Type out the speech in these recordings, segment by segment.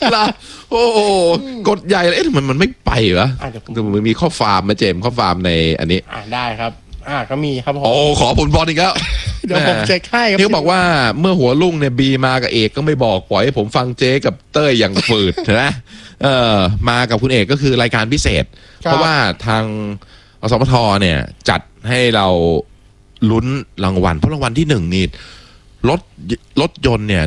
ละโอ้กดใหญ่เลยมันไม่ไปวะมันมีข้อฟาร์มไหมเจมข้อฟาร์มในอันนี้ได้ครับก็มีครับผมโอ้ขอผลบอลอีกแล้วเดี๋ยวผมเช็คให้ครับที่บอกว่าเมื่อหัวลุ่งเนี่ยบีมากับเอกก็ไม่บอกปล่อยให้ผมฟังเจ๊กับเต้ยอย่างฝืดนะมากับคุณเอกก็คือรายการพิเศษเพราะว่าทางอสมทเนี่ยจัดให้เราลุ้นรางวัลเพราะรางวัลที่1นี่รถยนต์เนี่ย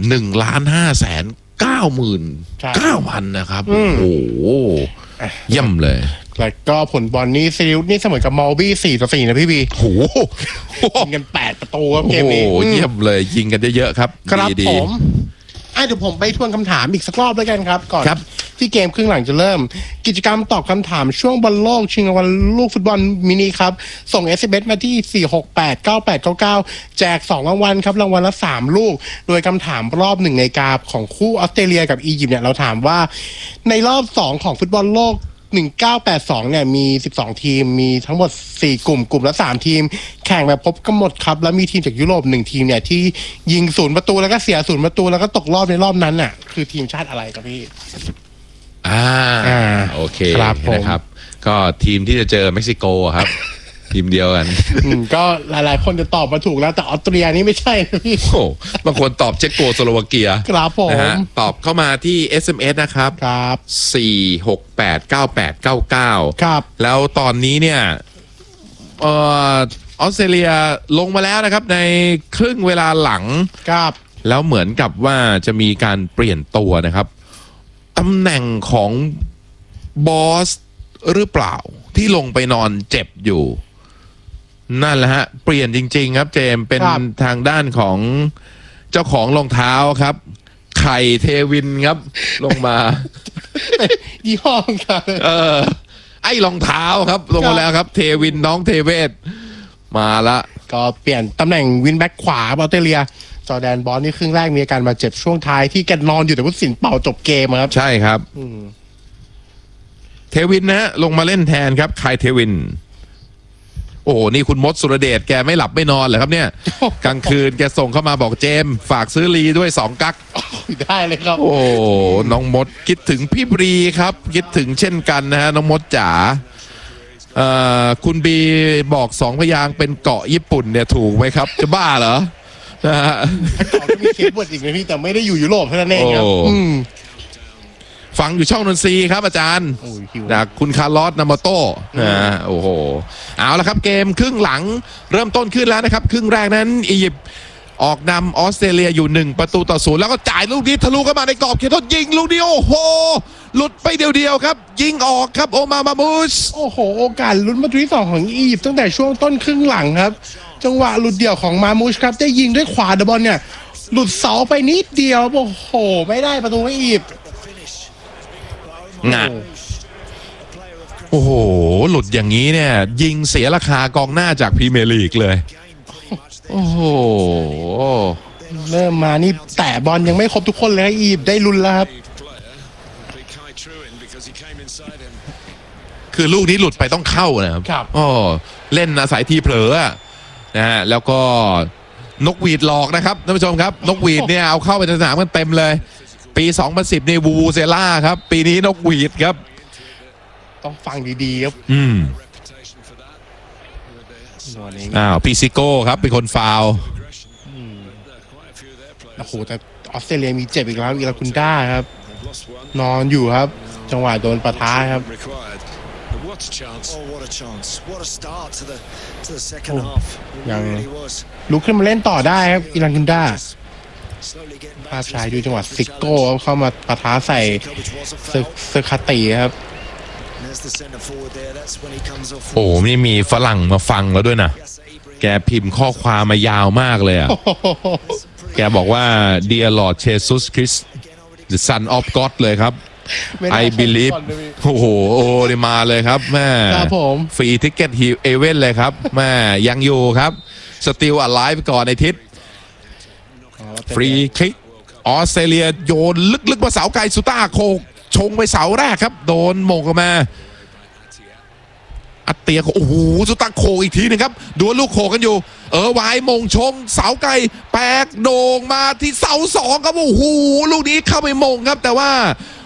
1,599,000นะครับโอ้โหเยี่ยมเลยแล้วก็ผลบอลนี่ซีริวนี่เสมอกับมอลบี้4-4นะพี่บีโอ้โหยิงกัน8ประตูครับเกมนี้เยี่ยมเลยยิงกันเยอะๆครับครับผมเดี๋ยวผมไปทวนคำถามอีกสักรอบแล้วกันครับก่อนที่เกมครึ่งหลังจะเริ่มกิจกรรมตอบคำถามช่วงบอลโลกชิงรางวัลลูกฟุตบอลมินิครับส่ง SMS มาที่4689899แจก2รางวัลครับรางวัลละ3ลูกโดยคำถามรอบ1ในกาของคู่ออสเตรเลียกับอียิปต์เนี่ยเราถามว่าในรอบ2ของฟุตบอลโลก1982เนี่ยมี12ทีมมีทั้งหมด4กลุ่มละ3ทีมแข่งแบบพบกำหนดครับแล้วมีทีมจากยุโรป1ทีมเนี่ยที่ยิง0ประตูแล้วก็เสีย0ประตูแล้วก็ตกรอบในรอบนั้นน่ะคือทีมชาติอะไรครับพี่โอเคนะครับก็ทีมที่จะเจอเม็กซิโกครับทีมเดียวกันก็หลายๆคนจะตอบมาถูกแล้วแต่ออสเตรียนี่ไม่ใช่พี่โอ้บางคนตอบเช็กโกสโลวาเกียครับผมตอบเข้ามาที่ SMS นะครับ4689899 ครับแล้วตอนนี้เนี่ยออสเตรเลียลงมาแล้วนะครับในครึ่งเวลาหลังครับแล้วเหมือนกับว่าจะมีการเปลี่ยนตัวนะครับตำแหน่งของบอสหรือเปล่าที่ลงไปนอนเจ็บอยู่นั่นแหละฮะเปลี่ยนจริงๆครับเจมเป็นทางด้านของเจ้าของรองเท้าครับไข่เทวินครับลงมายี่ห้อกันไอ้รองเท้าครับลงมาแล้วครับเทวินน้องเทเวศมาละก็เปลี่ยนตำแหน่งวินแบ็กขวาออสเตรเลียจอร์แดนบอลนี่ครึ่งแรกมีอาการบาดเจ็บช่วงท้ายที่แกนอนอยู่แต่ผู้ตัดสินเป่าจบเกมครับใช่ครับเทวินนะฮะลงมาเล่นแทนครับไคเทวินโอ้นี่คุณมดสุรเดชแกไม่หลับไม่นอนเหรอครับเนี่ยกลางคืนแกส่งเข้ามาบอกเจมฝากซื้อลีด้วย2กั๊กได้เลยครับโอ้น้องมดคิดถึงพี่บรีครับคิดถึงเช่นกันนะฮะน้องมดจ๋าคุณบีบอก2พยางเป็นเกาะญี่ปุ่นเนี่ยถูกไหมครับจะบ้าเหรอเกาะก็มีเคสบทอีกนะพี่แต่ไม่ได้อยู่ยุโรปเท่านั้นเองครับฟังอยู่ช่องนนทรีครับอาจารย์จากคุณคาร์ลอสนามาโต้โอ้โหเอาละครับเกมครึ่งหลังเริ่มต้นขึ้นแล้วนะครับครึ่งแรกนั้นอียิปต์ออกนำออสเตรเลียอยู่1-0แล้วก็จ่ายลูกนี้ทะลุเข้ามาในกรอบเขตโทษยิงลูกนี้โอ้โหหลุดไปเดียวครับยิงออกครับโอมามูชโอ้โหโอกาสลุ้นประตูที่2ของอียิปต์ตั้งแต่ช่วงต้นครึ่งหลังครับจังหวะหลุดเดี่ยวของมามูชครับได้ยิงด้วยขวาเดบอลเนี่ยหลุดเสาไปนิดเดียวโอ้โหไม่ได้ประตูให้อียิปต์โอ้โหหลุดอย่างนี้เนี่ยยิงเสียราคากองหน้าจากพรีเมียร์ลีกเลยโอ้โหเริ่มมานี่แต่บอลยังไม่ครบทุกคนเลยอียิปต์ได้ลุ้นแล้วครับคือลูกนี้หลุดไปต้องเข้านะครับอ๋อเล่นอาศัยทีเผลอนะฮะแล้วก็นกหวีดหลอกนะครับท่านผู้ชมครับนกหวีดเนี่ยเอาเข้าไปในสนามกันเต็มเลยปี2010นี่วูเซล่าครับปีนี้นกหวีดครับต้องฟังดีๆครับพิซิโก้ครับเป็นคนฟาวโอ้โหแต่ออสเตรเลียมีเจ็บอีกแล้วอิรากุนด้าครับนอนอยู่ครับจังหวะโดนปะทะครับยังลุกขึ้นมาเล่นต่อได้ครับอิรากุนด้าภาพชายดูจังหวะซิโก้เข้ามาปะทะใส่เซอร์คาติครับโอ้นี่มีฝรั่งมาฟังแล้วด้วยนะแกพิมพ์ข้อความมายาวมากเลยแกบอกว่า Dear Lord Jesus Christ the Son of God เลยครับ I believe โอ้โหนี่มาเลยครับแม่ฟรีทิกเก็ตเอเว่นเลยครับแม่ยังอยู่ครับ Still Alive ก่อนในทิศฟรีคลิกออสเตรเลียโยนลึกๆมาเสาไกลสุต้าโคกชงไปเสาแรกครับโดนโมงออกมาอัตเตียโอ้โหสุต้าโคอีกทีนึงครับดูลูกโคกันอยู่วายมงชงเสาไกลแปกโด่งมาที่เสา2ครับโอ้โหลูกนี้เข้าไปมงครับแต่ว่า